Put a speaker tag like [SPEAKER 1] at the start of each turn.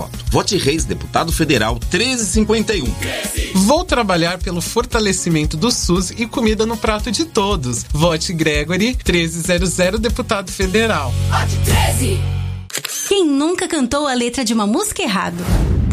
[SPEAKER 1] voto. Vote Reis, deputado federal 1351.
[SPEAKER 2] Vou trabalhar pelo fortalecimento do SUS e comida no prato de todos. Vote Gregory 1300, deputado federal.
[SPEAKER 3] Vote 13! Quem nunca cantou a letra de uma música errado?